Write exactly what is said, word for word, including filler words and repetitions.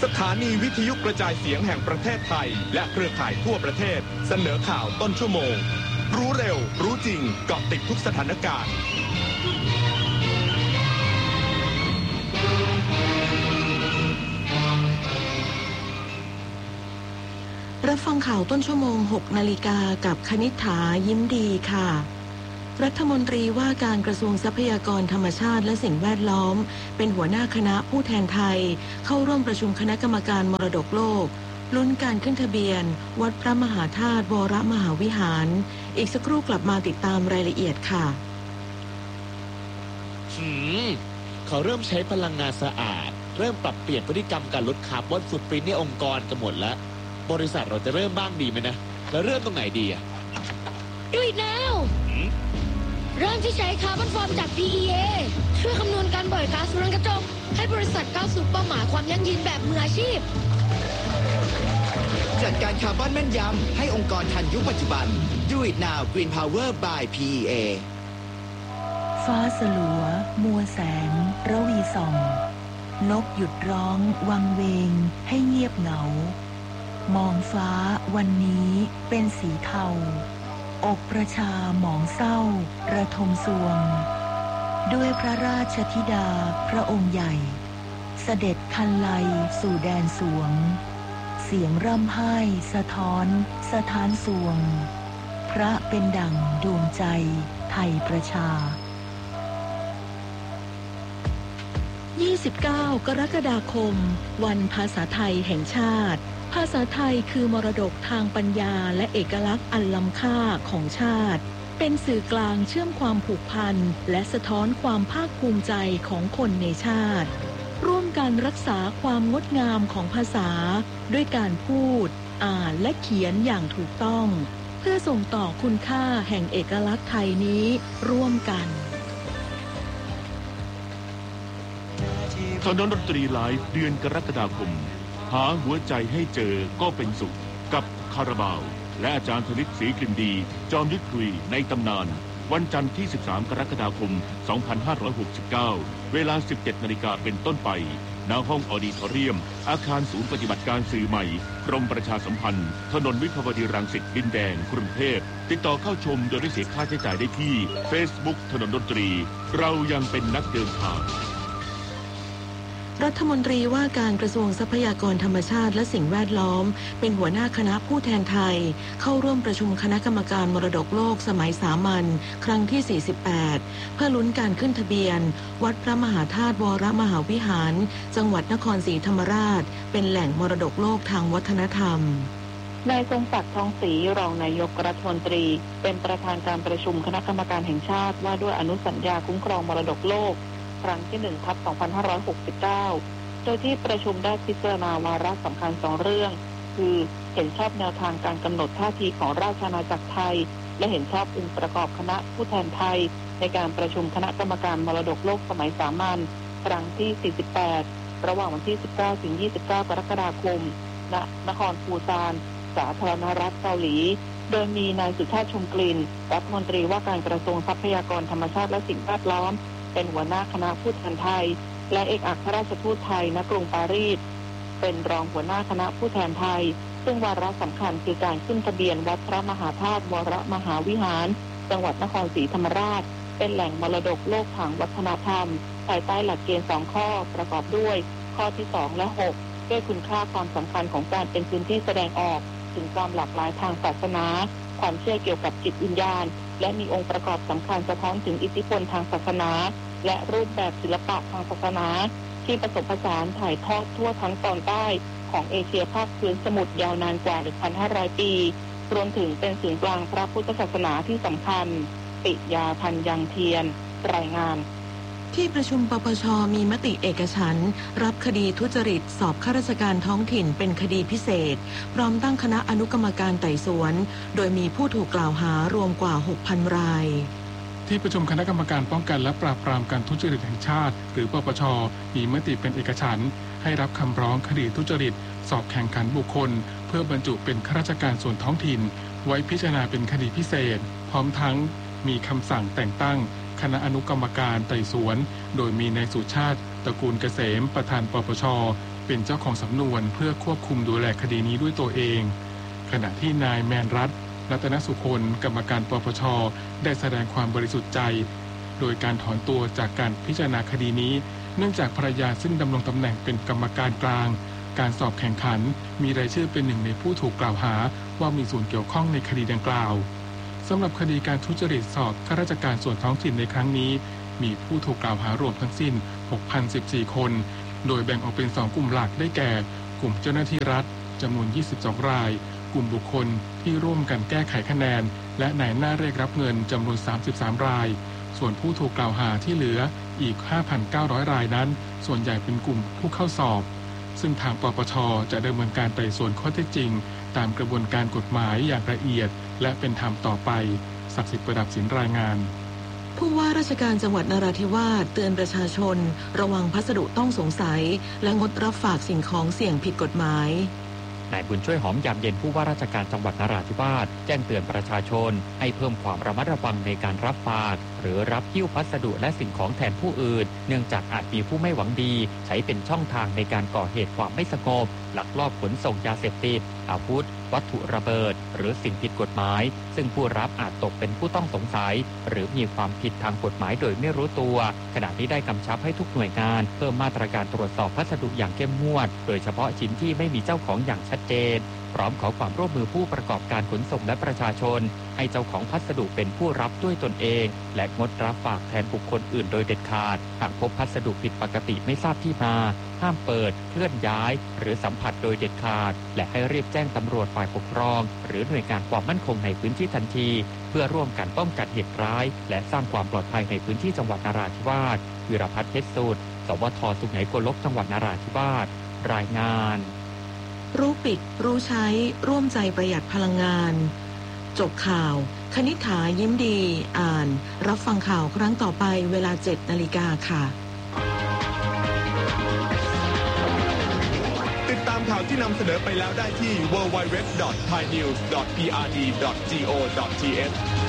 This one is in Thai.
สถานีวิทยุกระจายเสียงแห่งประเทศไทยและเครือข่ายทั่วประเทศเสนอข่าวต้นชั่วโมงรู้เร็วรู้จริงเกาะติดทุกสถานการณ์รับฟังข่าวต้นชั่วโมงหกนาฬิกากับคณิษฐายิ้มดีค่ะรัฐมนตรีว่าการกระทรวงทรัพยากรธรรมชาติและสิ่งแวดล้อมเป็นหัวหน้าคณะผู้แทนไทยเข้าร่วมประชุมคณะกรรมการมรดกโลกลุ้นการขึ้นทะเบียนวัดพระมหาธาตุวรมหาวิหารอีกสักครู่กลับมาติดตามรายละเอียดค่ะหืมเขาเริ่มใช้พลังงานสะอาดเริ่มปรับเปลี่ยนพฤติกรรมการลดคาร์บอนฟุตปรินท์ในองค์กรกันหมดแล้วบริษัทเราจะเริ่มบ้างดีไหมนะแล้วเริ่มตรงไหนดีอะดูอีกแล้วเริ่มที่ใช้คาร์บอนฟอร์มจาก พี อี เอ ช่วยคำนวณการปล่อยก๊าซเรือนกระจกให้บริษัทก้าวสู่เป้าหมายความยั่งยืนแบบมืออาชีพจัดการคาร์บอนแม่นยำให้องค์กรทันยุคปัจจุบัน Do it now Green Power by พี อี เอฟ้าสลัวมัวแสงระวีส่องนกหยุดร้องวังเวงให้เงียบเหงามองฟ้าวันนี้เป็นสีเทาอกประชาหมองเศร้าระทมสวงด้วยพระราชธิดาพระองค์ใหญ่เสด็จคันไลสู่แดนสวงเสียงร่ำไห้สะท้อนสะท้านสวงพระเป็นดั่งดวงใจไทยประชายี่สิบเก้ากรกฎาคมวันภาษาไทยแห่งชาติภาษาไทยคือมรดกทางปัญญาและเอกลักษณ์อันล้ำค่าของชาติเป็นสื่อกลางเชื่อมความผูกพันและสะท้อนความภาคภูมิใจของคนในชาติร่วมกันรักษาความงดงามของภาษาด้วยการพูดอ่านและเขียนอย่างถูกต้องเพื่อส่งต่อคุณค่าแห่งเอกลักษณ์ไทยนี้ร่วมกันถนนดนตรีไลฟ์เดือนกรกฎาคมหาหัวใจให้เจอก็เป็นสุขกับคาราบาวและอาจารย์ธนิตศรีกลิ่นดีจอมยุทธคุยในตำนานวันจันทร์ที่สิบสามกรกฎาคมสองพันห้าร้อยหกสิบเก้าเวลา สิบเจ็ดนาฬิกาเป็นต้นไปณห้องออดิทอเรียมอาคารศูนย์ปฏิบัติการสื่อใหม่กรมประชาสัมพันธ์ถนนวิภาวดีรังสิตดินแดงกรุงเทพติดต่อเข้าชมโดยไม่เสียค่าใช้จ่ายได้ที่ Facebook ถนนดนตรีเรายังเป็นนักเดินทางรัฐมนตรีว่าการกระทรวงทรัพยากรธรรมชาติและสิ่งแวดล้อมเป็นหัวหน้าคณะผู้แทนไทยเข้าร่วมประชุมคณะกรรมการมรดกโลกสมัยสามัญครั้งที่สี่สิบแปดเพื่อลุ้นการขึ้นทะเบียนวัดพระมหาธาตุวรมหาวิหารจังหวัดนครศรีธรรมราชเป็นแหล่งมรดกโลกทางวัฒนธรรมนายทรงศักดิ์ทองศรีรองนายกรัฐมนตรีเป็นประธานการประชุมคณะกรรมการแห่งชาติว่าด้วยอนุสัญญาคุ้มครองมรดกโลกครั้งที่หนึ่งทับสองพันห้าร้อยหกสิบเก้าโดยที่ประชุมได้พิจารณาวาระสำคัญสองเรื่องคือเห็นชอบแนวทางการกำหนดท่าทีของราชอาณาจักรไทยและเห็นชอบองค์ประกอบคณะผู้แทนไทยในการประชุมคณะกรรมการมรดกโลกสมัยสามัญครั้งที่สี่สิบแปดระหว่างวันที่สิบเก้าถึงยี่สิบเก้ากรกฎาคมณนครปูซานสาธารณรัฐเกาหลีโดยมีนายสุชาติชมกลิ่นรัฐมนตรีว่าการกระทรวงทรัพยากรธรรมชาติและสิ่งแวดล้อมเป็นหัวหน้าคณะผู้แทนไทยและเอกอัครราชทูตไทยณกรุงปารีสเป็นรองหัวหน้าคณะผู้แทนไทยซึ่งวาระสำคัญคือการขึ้นทะเบียนวัดพระมหาธาตุวรมหาวิหารจังหวัดนครศรีธรรมราชเป็นแหล่งมรดกโลกทางวัฒนธรรมภายใต้หลักเกณฑ์สองข้อประกอบด้วยข้อที่สองและหกด้วยคุณค่าความสำคัญของการเป็นพื้นที่แสดงออกถึงความหลากหลายทางศาสนาความเชื่อเกี่ยวกับจิตวิญญาณและมีองค์ประกอบสำคัญสะท้อนถึงอิทธิพลทางศาสนาและรูปแบบศิลปะทางศาสนาที่ผสมผสานถ่ายทอดทั่วทั้งตอนใต้ของเอเชียภาคพื้นสมุทรยาวนานกว่า หนึ่งพันห้าร้อย ปีรวมถึงเป็นศูนย์กลางพระพุทธศาสนาที่สำคัญปิยาพันยังเทียนรายงานที่ประชุมปปช.มีมติเอกฉันท์รับคดีทุจริตสอบข้าราชการท้องถิ่นเป็นคดีพิเศษพร้อมตั้งคณะอนุกรรมการไต่สวนโดยมีผู้ถูกกล่าวหารวมกว่า หกพัน รายที่ประชุมคณะกรรมการป้องกันและปราบปรามการทุจริตแห่งชาติหรือปปช.มีมติเป็นเอกฉันท์ให้รับคำร้องคดีทุจริตสอบแข่งขันบุคคลเพื่อบรรจุเป็นข้าราชการส่วนท้องถิ่นไว้พิจารณาเป็นคดีพิเศษพร้อมทั้งมีคำสั่งแต่งตั้งคณะอนุกรรมการไต่สวนโดยมีนายสุชาติตระกูลเกษมประธานปปชเป็นเจ้าของสำนวนเพื่อควบคุมดูแลคดีนี้ด้วยตัวเองขณะที่นายแมนรัตน์รัตนสุคนกรรมการปปช.ได้แสดงความบริสุทธิ์ใจโดยการถอนตัวจากการพิจารณาคดีนี้เนื่องจากภรรยาซึ่งดำรงตำแหน่งเป็นกรรมการกลางการสอบแข่งขันมีรายชื่อเป็นหนึ่งในผู้ถูกกล่าวหาว่ามีส่วนเกี่ยวข้องในคดีดังกล่าวสำหรับคดีการทุจริตสอบข้าราชการส่วนท้องถิ่นในครั้งนี้มีผู้ถูกกล่าวหารวมทั้งสิ้น หกพันสิบสี่ คนโดยแบ่งออกเป็นสองกลุ่มหลักได้แก่กลุ่มเจ้าหน้าที่รัฐจำนวนยี่สิบสองรายกลุ่มบุคคลที่ร่วมกันแก้ไขคะแนนและนายหน้าเรียกรับเงินจำนวนสามสิบสามรายส่วนผู้ถูกกล่าวหาที่เหลืออีก ห้าพันเก้าร้อย รายนั้นส่วนใหญ่เป็นกลุ่มผู้เข้าสอบซึ่งทางปปช.จะดำเนินการไต่สวนข้อเท็จจริงตามกระบวนการกฎหมายอย่างละเอียดและเป็นธรรมต่อไปศักดิ์สิทธิ์ประดับสินรายงานผู้ว่าราชการจังหวัดนราธิวาสเตือนประชาชนระวังพัสดุต้องสงสัยและงดรับฝากสิ่งของเสี่ยงผิดกฎหมายนายบุญช่วยหอมยามเย็นผู้ว่าราชการจังหวัดนราธิวาสแจ้งเตือนประชาชนให้เพิ่มความระมัดระวังในการรับฝากหรือรับหิ้วพัสดุและสิ่งของแทนผู้อื่นเนื่องจากอาจมีผู้ไม่หวังดีใช้เป็นช่องทางในการก่อเหตุความไม่สงบลักลอบขนส่งยาเสพติดอาวุธวัตถุระเบิดหรือสิ่งผิดกฎหมายซึ่งผู้รับอาจตกเป็นผู้ต้องสงสัยหรือมีความผิดทางกฎหมายโดยไม่รู้ตัวขณะที่ได้กำชับให้ทุกหน่วยงานเพิ่มมาตรการตรวจสอบพัสดุอย่างเข้มงวดโดยเฉพาะชิ้นที่ไม่มีเจ้าของอย่างชัดเจนพร้อมขอความร่วมมือผู้ประกอบการขนส่งและประชาชนให้เจ้าของพัสดุเป็นผู้รับด้วยตนเองและงดรับฝากแทนบุคคลอื่นโดยเด็ดขาดหากพบพัสดุผิดปกติไม่ทราบที่มาห้ามเปิดเคลื่อนย้ายหรือสัมผัสโดยเด็ดขาดและให้รีบแจ้งตำรวจฝ่ายปกครองหรือหน่วยงานความมั่นคงในพื้นที่ทันทีเพื่อร่วมกันป้องกันเหตุร้ายและสร้างความปลอดภัยในพื้นที่จังหวัดนราธิวาสวิรพัฒน์เพชรสูตรสวทสุไหงโกลกจังหวัดนราธิวาสรายงานรู้ปิดรู้ใช้ร่วมใจประหยัดพลังงานจบข่าวคณิษฐายิ้มดีอ่านรับฟังข่าวครั้งต่อไปเวลา เจ็ดนาฬิกาค่ะติดตามข่าวที่นำเสนอไปแล้วได้ที่ ดับเบิลยู ดับเบิลยู ดับเบิลยู ดอท ไทยนิวส์ ดอท พี อาร์ ดี ดอท จี โอ ดอท ที เอช